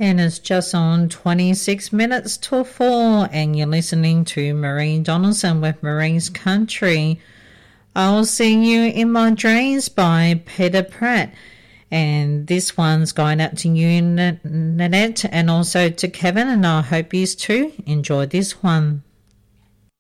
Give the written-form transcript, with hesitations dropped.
And it's just on 26 minutes till 4, and you're listening to Marie Donaldson with Marie's Country. I'll See You in My Dreams by Peter Pratt. And this one's going out to you, Nanette, and also to Kevin, and I hope you too enjoy this one.